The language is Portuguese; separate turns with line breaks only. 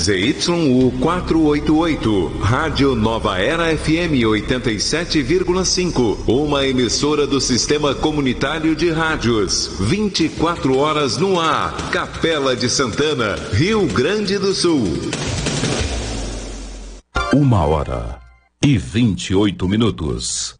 ZYU 488, Rádio Nova Era FM 87,5, uma emissora do Sistema Comunitário de Rádios, 24 horas no ar, Capela de Santana, Rio Grande do Sul.
1h28.